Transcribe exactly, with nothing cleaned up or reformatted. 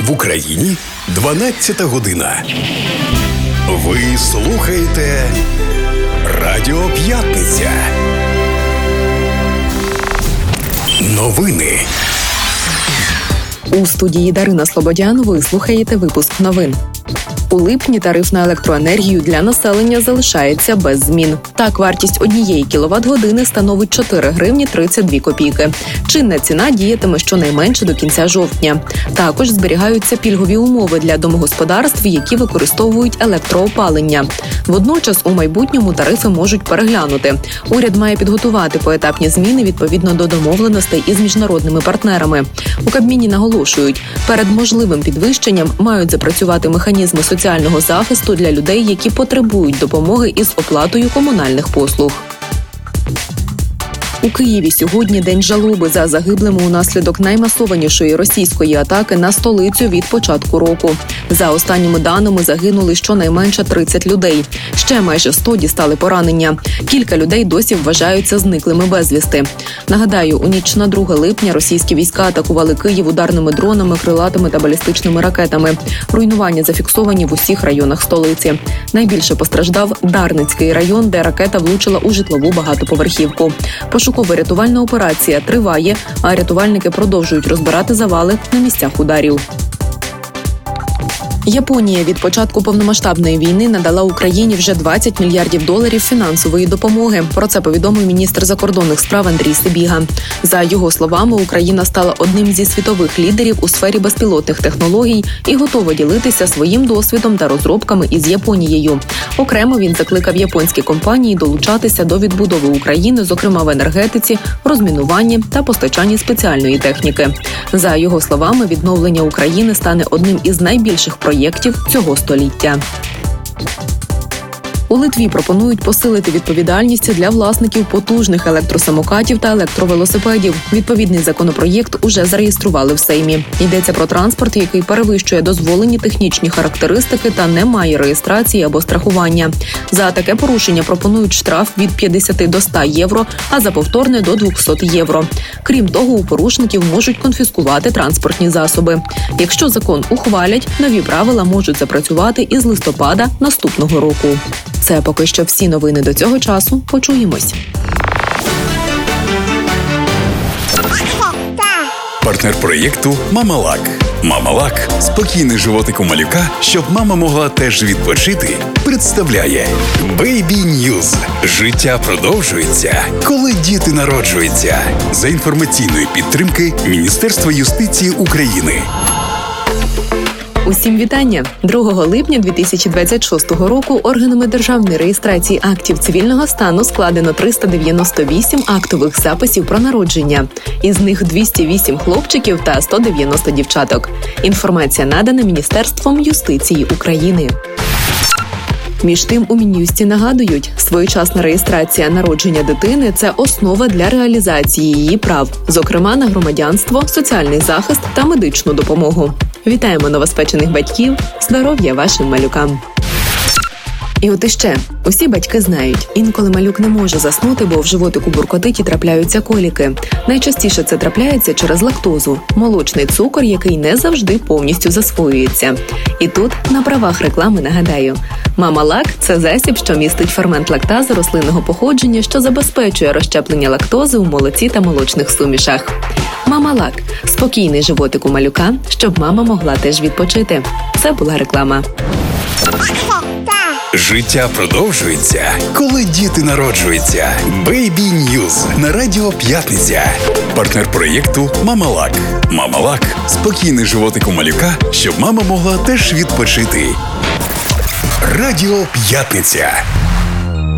В Україні дванадцята година. Ви слухаєте Радіо П'ятниця. Новини. У студії Дарина Слободян ви слухаєте випуск новин. У липні тариф на електроенергію для населення залишається без змін. Так, вартість однієї кіловат-години становить чотири гривні тридцять дві копійки. Чинна ціна діятиме щонайменше до кінця жовтня. Також зберігаються пільгові умови для домогосподарств, які використовують електроопалення. Водночас у майбутньому тарифи можуть переглянути. Уряд має підготувати поетапні зміни відповідно до домовленостей із міжнародними партнерами. У Кабміні наголошують, перед можливим підвищенням мають запрацювати механізми соціального захисту для людей, які потребують допомоги із оплатою комунальних послуг. У Києві сьогодні день жалоби за загиблими унаслідок наймасованішої російської атаки на столицю від початку року. За останніми даними загинули щонайменше тридцять людей. Ще майже сто дістали поранення. Кілька людей досі вважаються зниклими безвісти. Нагадаю, у ніч на друге липня російські війська атакували Київ ударними дронами, крилатими та балістичними ракетами. Руйнування зафіксовані в усіх районах столиці. Найбільше постраждав Дарницький район, де ракета влучила у житлову багатоповерхівку. Пошуково-рятувальна операція триває, а рятувальники продовжують розбирати завали на місцях ударів. Японія від початку повномасштабної війни надала Україні вже двадцять мільярдів доларів фінансової допомоги. Про це повідомив міністр закордонних справ Андрій Сибіга. За його словами, Україна стала одним зі світових лідерів у сфері безпілотних технологій і готова ділитися своїм досвідом та розробками із Японією. Окремо він закликав японські компанії долучатися до відбудови України, зокрема в енергетиці, розмінуванні та постачанні спеціальної техніки. За його словами, відновлення України стане одним із найбільших проєктів проєктів цього століття. У Литві пропонують посилити відповідальність для власників потужних електросамокатів та електровелосипедів. Відповідний законопроєкт уже зареєстрували в Сеймі. Йдеться про транспорт, який перевищує дозволені технічні характеристики та не має реєстрації або страхування. За таке порушення пропонують штраф від п'ятдесят до ста євро, а за повторне – до двохсот євро. Крім того, у порушників можуть конфіскувати транспортні засоби. Якщо закон ухвалять, нові правила можуть запрацювати із листопада наступного року. Це поки що всі новини до цього часу. Почуємось. Партнер проєкту «Мамалак». «Мамалак» – спокійний животик у малюка, щоб мама могла теж відпочити, представляє Baby News. Життя продовжується, коли діти народжуються. За інформаційної підтримки Міністерства юстиції України. Усім вітання! другого липня дві тисячі двадцять шостого року органами державної реєстрації актів цивільного стану складено триста дев'яносто вісім актових записів про народження. Із них двісті вісім хлопчиків та сто дев'яносто дівчаток. Інформація надана Міністерством юстиції України. Між тим, у Мін'юсті нагадують, своєчасна реєстрація народження дитини – це основа для реалізації її прав, зокрема на громадянство, соціальний захист та медичну допомогу. Вітаємо новоспечених батьків, здоров'я вашим малюкам! І от іще. Усі батьки знають, інколи малюк не може заснути, бо в животику буркотить і трапляються коліки. Найчастіше це трапляється через лактозу – молочний цукор, який не завжди повністю засвоюється. І тут, на правах реклами, нагадаю. Мамалак – це засіб, що містить фермент лактази рослинного походження, що забезпечує розщеплення лактози у молоці та молочних сумішах. Мамалак – спокійний животик у малюка, щоб мама могла теж відпочити. Це була реклама. Життя продовжується, коли діти народжуються. Baby News на Радіо П'ятниця. Партнер проєкту «Мамалак». «Мамалак» – спокійний животик у малюка, щоб мама могла теж відпочити. Радіо П'ятниця.